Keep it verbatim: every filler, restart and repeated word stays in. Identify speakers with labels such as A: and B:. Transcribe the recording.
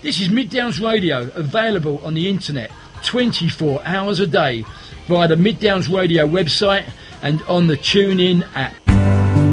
A: This is Mid Downs Radio, available on the internet twenty-four hours a day via the Mid Downs Radio website and on the TuneIn app.